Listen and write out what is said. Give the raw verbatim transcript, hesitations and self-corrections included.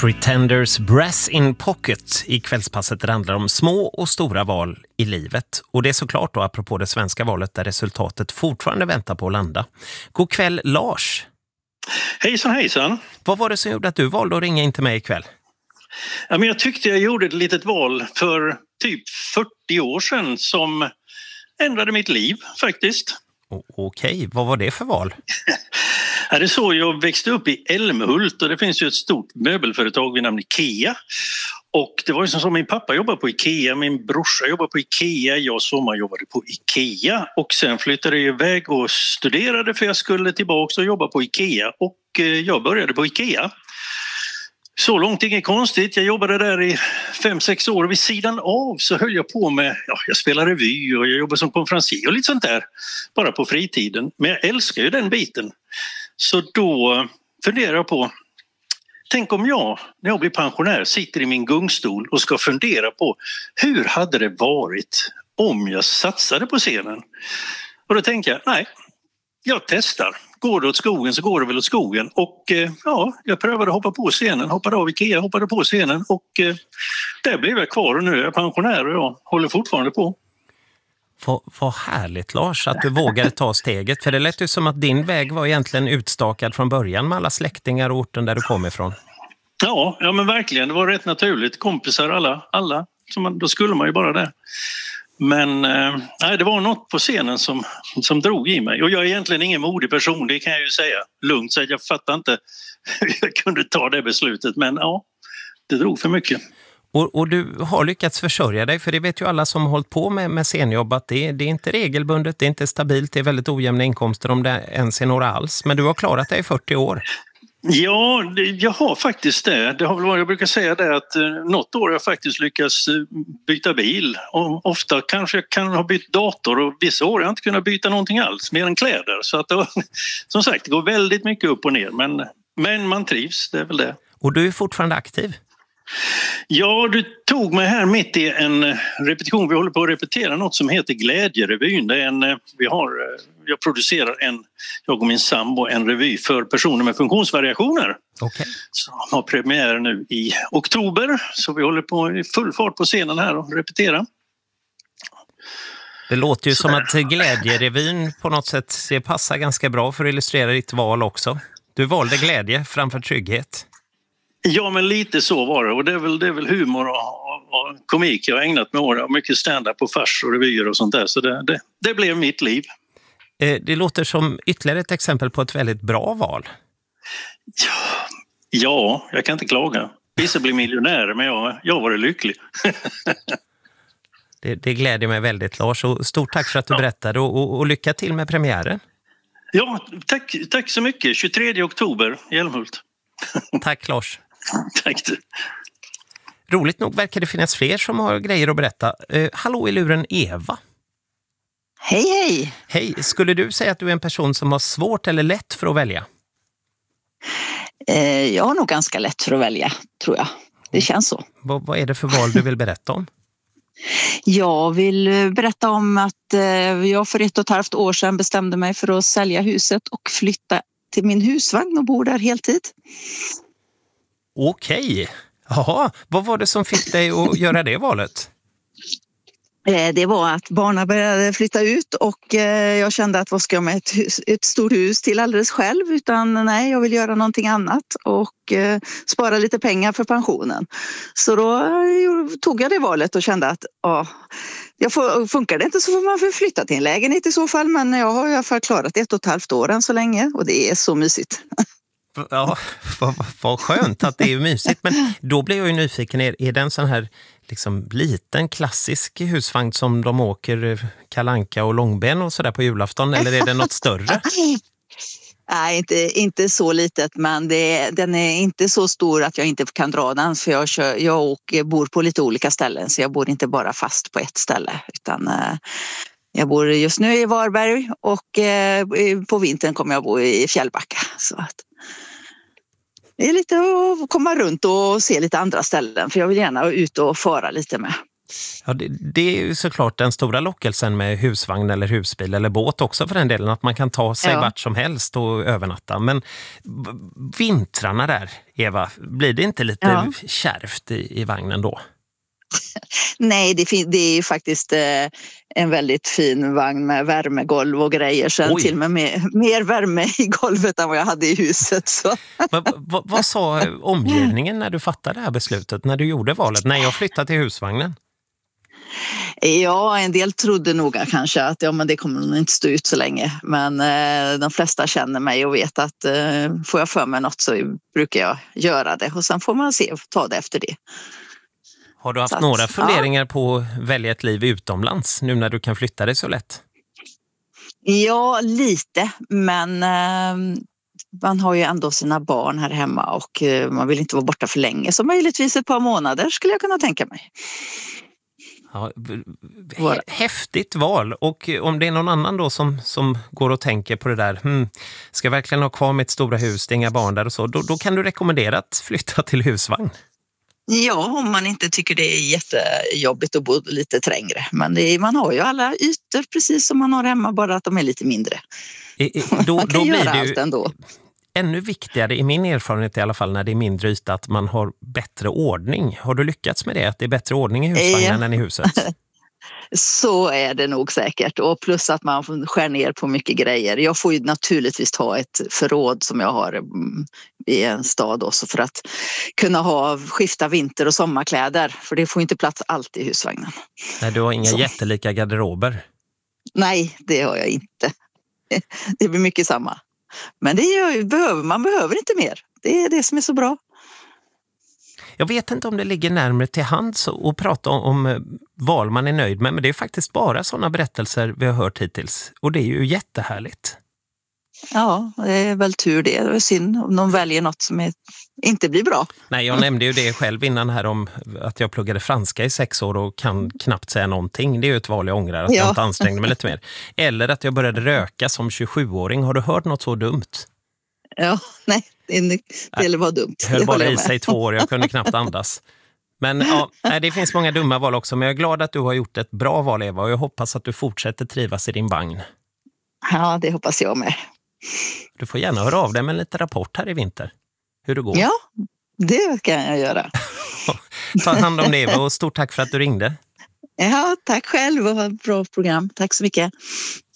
Pretenders Brass in Pocket i kvällspasset. Det handlar om små och stora val i livet. Och det är såklart då apropå det svenska valet där resultatet fortfarande väntar på att landa. God kväll Lars. Hejsan hejsan. Vad var det som gjorde att du valde att ringa in till mig ikväll? Ja, men jag tyckte jag gjorde ett litet val för typ fyrtio år sedan som ändrade mitt liv faktiskt. Okej, vad var det för val? Ja, det är så jag växte upp i Älmhult och det finns ju ett stort möbelföretag vid namn Ikea. Och det var ju som så, min pappa jobbade på Ikea, min brorsa jobbade på Ikea, jag sommarjobbade på Ikea och sen flyttade jag iväg och studerade för jag skulle tillbaka och jobba på Ikea och jag började på Ikea. Så långt inget konstigt, jag jobbade där i fem sex år och vid sidan av så höll jag på med, ja, jag spelade revy och jag jobbade som konferencier och lite sånt där, bara på fritiden. Men jag älskar ju den biten. Så då funderar jag på, tänk om jag när jag blir pensionär sitter i min gungstol och ska fundera på hur hade det varit om jag satsade på scenen? Och då tänker jag, nej, jag testar. Går det åt skogen så går det väl åt skogen. Och ja, jag prövade att hoppa på scenen, hoppade av Ikea, hoppade på scenen och där blev jag kvar och nu är jag pensionär och jag håller fortfarande på. Vad, vad härligt Lars att du vågade ta steget. För det lät ju som att din väg var egentligen utstakad från början med alla släktingar och orten där du kom ifrån. Ja, ja men verkligen. Det var rätt naturligt. Kompisar alla, alla. Så man, då skulle man ju bara det. Men eh, nej, det var något på scenen som, som drog i mig. Och jag är egentligen ingen modig person, det kan jag ju säga. Lugnt, så jag fattar inte hur jag kunde ta det beslutet. Men ja, det drog för mycket. Och, och du har lyckats försörja dig, för det vet ju alla som har hållit på med, med scenjobb att det, det är inte regelbundet, det är inte stabilt, det är väldigt ojämna inkomster om det ens är några alls. Men du har klarat dig i fyrtio år. Ja, det, jag har faktiskt det. Det har väl varit, jag brukar säga det att eh, något år har jag faktiskt lyckats eh, byta bil. Och ofta kanske jag kan ha bytt dator och vissa år har jag inte kunnat byta någonting alls, mer än kläder. Så att det, som sagt, det går väldigt mycket upp och ner, men, men man trivs, det är väl det. Och du är fortfarande aktiv? Ja, du tog mig här mitt i en repetition. Vi håller på att repetera något som heter Glädjerevyn. Det är en, vi har, jag producerar en, jag och min sambo, en revy för personer med funktionsvariationer. Okay. Som har premiär nu i oktober. Så vi håller på i full fart på scenen här och repetera. Det låter ju som att Glädjerevyn på något sätt passar ganska bra för att illustrera ditt val också. Du valde glädje framför trygghet. Ja, men lite så var det. Och det är väl, det är väl humor och, och, och komik jag har ägnat mig åt. Mycket stand-up och fars och revyer och sånt där. Så det, det, det blev mitt liv. Det låter som ytterligare ett exempel på ett väldigt bra val. Ja, ja jag kan inte klaga. Vissa blir miljonärer, men jag, jag var lycklig. det, det gläder mig väldigt, Lars. Och stort tack för att du ja. berättade och, och, och lycka till med premiären. Ja, tack, tack så mycket. tjugotredje oktober i Älmhult. Tack Lars. Tack du. Roligt nog verkar det finnas fler som har grejer att berätta. Eh, hallå i luren Eva. Hej hej. Hej, skulle du säga att du är en person som har svårt eller lätt för att välja? Eh, jag har nog ganska lätt för att välja, tror jag. Det känns så. Vad, vad är det för val du vill berätta om? Jag vill berätta om att eh, jag för ett och ett halvt år sedan bestämde mig för att sälja huset och flytta till min husvagn och bor där heltid. Okej. Jaha, vad var det som fick dig att göra det valet? Det var att barnen började flytta ut och jag kände att vad ska jag med ett, hus, ett stort hus till alldeles själv, utan nej, jag vill göra någonting annat och eh, spara lite pengar för pensionen. Så då tog jag det valet och kände att ja, jag får, funkar det inte så får man få flytta till en lägenhet i så fall, men jag har i alla fall klarat ett och ett halvt år än så länge och det är så mysigt. Ja, vad, vad skönt att det är mysigt. Men då blir jag ju nyfiken, är, är det en sån här liksom liten klassisk husvagn som de åker kalanka och långben och sådär på julafton, eller är det något större? Nej, inte, inte så litet, men det, den är inte så stor att jag inte kan dra den, för jag, kör, jag åker, bor på lite olika ställen, så jag bor inte bara fast på ett ställe, utan eh, jag bor just nu i Varberg och eh, på vintern kommer jag bo i Fjällbacka, så att det är lite att komma runt och se lite andra ställen, för jag vill gärna ut och fara lite med. Ja, det, det är ju såklart den stora lockelsen med husvagn eller husbil eller båt också för den delen, att man kan ta sig Ja. vart som helst och övernatta. Men v- vintrarna där, Eva, blir det inte lite Ja. kärvt i, i vagnen då? Nej, det, fin- det är ju faktiskt eh, en väldigt fin vagn med värmegolv och grejer. Sen Oj. till och med mer, mer värme i golvet än vad jag hade i huset. Så. Va, va, vad sa omgivningen när du fattade det här beslutet, när du gjorde valet? När jag flyttade till husvagnen? Ja, en del trodde nog kanske att ja, men det kommer nog inte stå ut så länge. Men eh, de flesta känner mig och vet att eh, får jag för mig något så brukar jag göra det. Och sen får man se och ta det efter det. Har du haft Så att, några funderingar på att välja ett liv utomlands nu när du kan flytta dig så lätt? Ja, lite. Men eh, man har ju ändå sina barn här hemma och eh, man vill inte vara borta för länge. Så möjligtvis ett par månader skulle jag kunna tänka mig. Ja, v- häftigt val. Och om det är någon annan då som, som går och tänker på det där, hmm, ska jag verkligen ha kvar mitt stora hus, det är inga barn där och så, då, då kan du rekommendera att flytta till husvagn. Ja, om man inte tycker det är jättejobbigt att bo lite trängre. Men det är, man har ju alla ytor precis som man har hemma, bara att de är lite mindre. I, i, då, Man kan då blir göra det allt ju ändå. ännu viktigare, i min erfarenhet i alla fall, när det är mindre yta, att man har bättre ordning. Har du lyckats med det? Att det är bättre ordning i husvagnen Ja. än i huset? Så är det nog säkert. Och plus att man får skär ner på mycket grejer. Jag får ju naturligtvis ta ett förråd som jag har mm, i en stad också för att kunna ha skifta vinter- och sommarkläder. För det får inte plats allt i husvagnen. Nej, du har inga Så. jättelika garderober. Nej, det har jag inte. Det blir mycket samma. Men det gör, behöver, man behöver inte mer. Det är det som är så bra. Jag vet inte om det ligger närmare till hands att prata om, om val man är nöjd med, men det är faktiskt bara sådana berättelser vi har hört hittills. Och det är ju jättehärligt. Ja, det är väl tur det. Det är synd om de väljer något som är, inte blir bra. Nej, jag nämnde ju det själv innan här om att jag pluggade franska i sex år och kan knappt säga någonting. Det är ju ett val jag ångrar, att Ja. jag inte ansträngde mig lite mer. Eller att jag började röka som tjugosjuåring. Har du hört något så dumt? Ja, nej, det, det var dumt. Höll Det håller bara jag i med. sig två år, jag kunde knappt andas. Men ja, nej, det finns många dumma val också, men jag är glad att du har gjort ett bra val, Eva, och jag hoppas att du fortsätter trivas i din vagn. Ja, det hoppas jag med. Du får gärna höra av dig med en liten rapport här i vinter. Hur det går. Ja, det kan jag göra. Ta hand om det, Eva, och stort tack för att du ringde. Ja, tack själv och ha ett bra program. Tack så mycket.